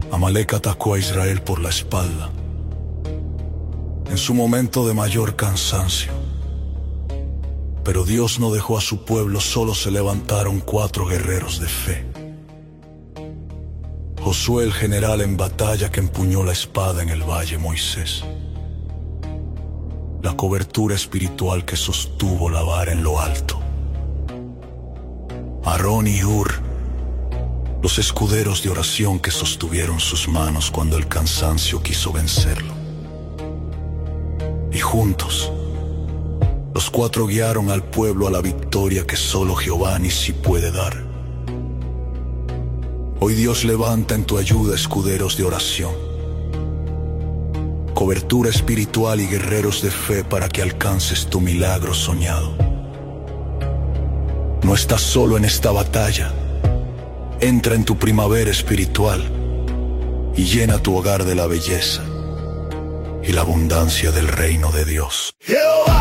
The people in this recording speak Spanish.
Amalek atacó a Israel por la espalda. En su momento de mayor cansancio. Pero Dios no dejó a su pueblo, solo se levantaron 4 guerreros de fe. Josué, el general en batalla que empuñó la espada en el valle, Moisés. La cobertura espiritual que sostuvo la vara en lo alto. Aarón y Hur, los escuderos de oración que sostuvieron sus manos cuando el cansancio quiso vencerlo. Y juntos, los 4 guiaron al pueblo a la victoria que solo Jehová Nisí puede dar. Hoy Dios levanta en tu ayuda escuderos de oración, cobertura espiritual y guerreros de fe para que alcances tu milagro soñado. No estás solo en esta batalla. Entra en tu primavera espiritual y llena tu hogar de la belleza y la abundancia del reino de Dios.